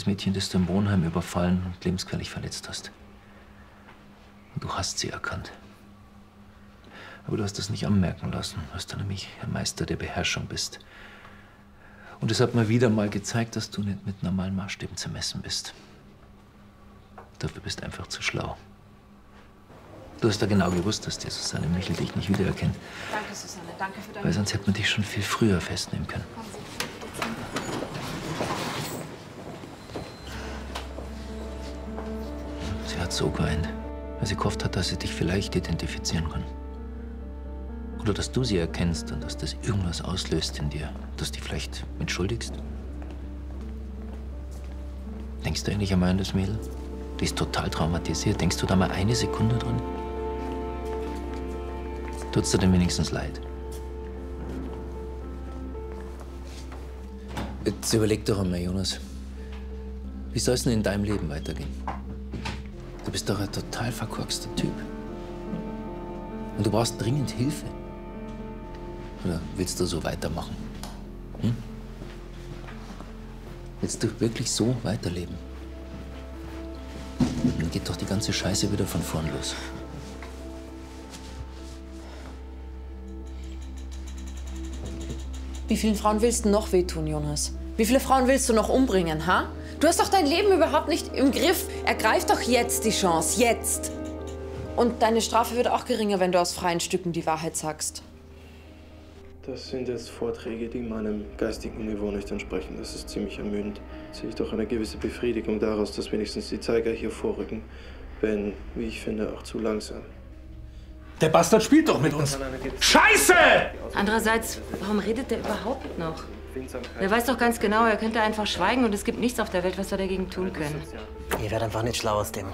das Mädchen, das du im Wohnheim überfallen und lebensgefährlich verletzt hast. Und du hast sie erkannt. Aber du hast das nicht anmerken lassen, dass du nämlich ein Meister der Beherrschung bist. Und es hat mir wieder mal gezeigt, dass du nicht mit normalen Maßstäben zu messen bist. Dafür bist du einfach zu schlau. Du hast da genau gewusst, dass die Susanne Michel dich nicht wiedererkennt. Danke, Susanne. Danke für deine... Weil sonst hätte man dich schon viel früher festnehmen können. Sie hat so geweint, weil sie gehofft hat, dass sie dich vielleicht identifizieren kann. Oder dass du sie erkennst und dass das irgendwas auslöst in dir, dass du dich vielleicht entschuldigst. Denkst du eigentlich einmal an das Mädel? Die ist total traumatisiert. Denkst du da mal eine Sekunde dran? Tut's dir denn wenigstens leid? Jetzt überleg doch einmal, Jonas. Wie soll es denn in deinem Leben weitergehen? Du bist doch ein total verkorkster Typ. Und du brauchst dringend Hilfe. Oder willst du so weitermachen? Hm? Willst du wirklich so weiterleben? Dann geht doch die ganze Scheiße wieder von vorn los. Wie vielen Frauen willst du noch wehtun, Jonas? Wie viele Frauen willst du noch umbringen, ha? Du hast doch dein Leben überhaupt nicht im Griff. Ergreif doch jetzt die Chance, jetzt. Und deine Strafe wird auch geringer, wenn du aus freien Stücken die Wahrheit sagst. Das sind jetzt Vorträge, die meinem geistigen Niveau nicht entsprechen. Das ist ziemlich ermüdend. Sehe ich doch eine gewisse Befriedigung daraus, dass wenigstens die Zeiger hier vorrücken, wenn, wie ich finde, auch zu langsam. Der Bastard spielt doch mit uns. Scheiße! Andererseits, warum redet der überhaupt noch? Er weiß doch ganz genau, er könnte einfach schweigen und es gibt nichts auf der Welt, was wir dagegen tun können. Ihr werdet einfach nicht schlau aus dem.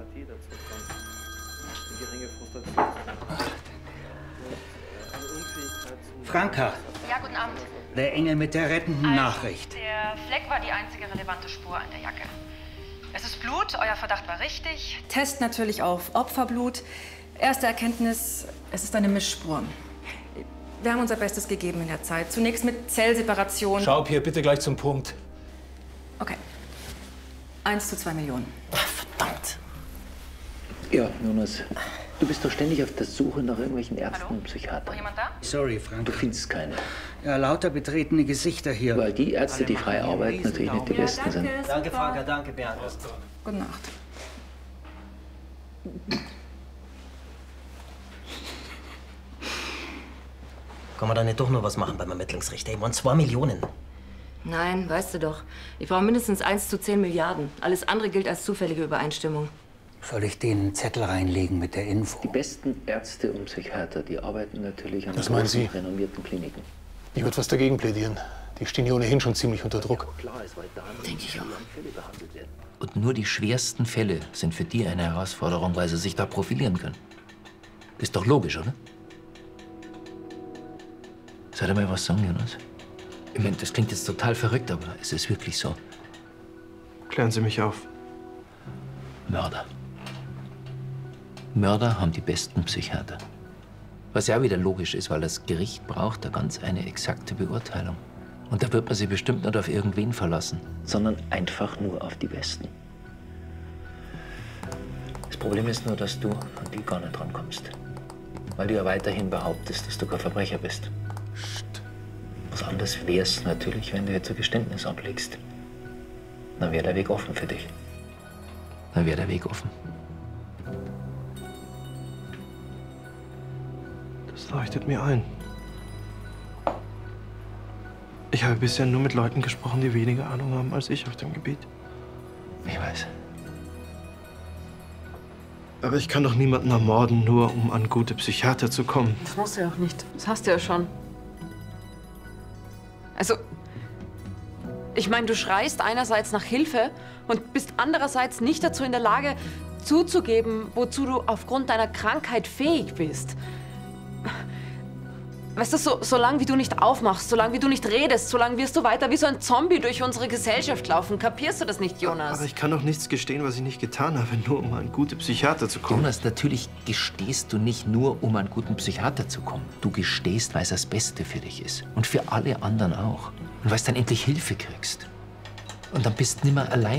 Franka. Ja, guten Abend. Der Engel mit der rettenden Nachricht. Der Fleck war die einzige relevante Spur an der Jacke. Es ist Blut, euer Verdacht war richtig. Test natürlich auf Opferblut. Erste Erkenntnis, es ist eine Mischspur. Wir haben unser Bestes gegeben in der Zeit. Zunächst mit Zellseparation. Schau, Pierre, bitte gleich zum Punkt. Okay. 1:2 Millionen. Ach, verdammt. Ja, Jonas, du bist doch ständig auf der Suche nach irgendwelchen Ärzten und Noch Psychiatern. jemand da? Sorry, Franka. Du findest keine. Ja, lauter betretene Gesichter hier. Weil die Ärzte, die frei arbeiten, natürlich nicht die besten sind. Danke, Franka, danke, Bernd. Gute Nacht. Kann man da nicht doch noch was machen beim Ermittlungsrichter? Ich meine 2 Millionen. Nein, weißt du doch. Ich brauche mindestens 1:10 Milliarden. Alles andere gilt als zufällige Übereinstimmung. Soll ich den einen Zettel reinlegen mit der Info? Die besten Ärzte und Psychiater, die arbeiten natürlich an Was meinen großen, Sie? renommierten Kliniken. Ich würde was dagegen plädieren. Die stehen hier ohnehin schon ziemlich unter Druck. Denke ich auch. Und nur die schwersten Fälle sind für die eine Herausforderung, weil sie sich da profilieren können. Ist doch logisch, oder? Soll ich mal was sagen, Jonas? Ich meine, das klingt jetzt total verrückt, aber es ist wirklich so. Klären Sie mich auf. Mörder. Mörder haben die besten Psychiater. Was ja auch wieder logisch ist, weil das Gericht braucht da ganz eine exakte Beurteilung. Und da wird man sich bestimmt nicht auf irgendwen verlassen, sondern einfach nur auf die Besten. Das Problem ist nur, dass du an die gar nicht rankommst. Weil du ja weiterhin behauptest, dass du kein Verbrecher bist. Was anderes wär's natürlich, wenn du jetzt ein Geständnis ablegst. Dann wäre der Weg offen für dich. Dann wäre der Weg offen. Das leuchtet mir ein. Ich habe bisher nur mit Leuten gesprochen, die weniger Ahnung haben als ich auf dem Gebiet. Ich weiß. Aber ich kann doch niemanden ermorden, nur um an gute Psychiater zu kommen. Das musst du ja auch nicht. Das hast du ja schon. Also, ich meine, du schreist einerseits nach Hilfe und bist andererseits nicht dazu in der Lage, zuzugeben, wozu du aufgrund deiner Krankheit fähig bist. Weißt du, solange wie du nicht aufmachst, solange wie du nicht redest, solange wirst du weiter wie so ein Zombie durch unsere Gesellschaft laufen. Kapierst du das nicht, Jonas? Aber ich kann doch nichts gestehen, was ich nicht getan habe, nur um an gute Psychiater zu kommen. Jonas, natürlich gestehst du nicht nur, um an guten Psychiater zu kommen. Du gestehst, weil es das Beste für dich ist. Und für alle anderen auch. Und weil du dann endlich Hilfe kriegst. Und dann bist du nicht mehr allein.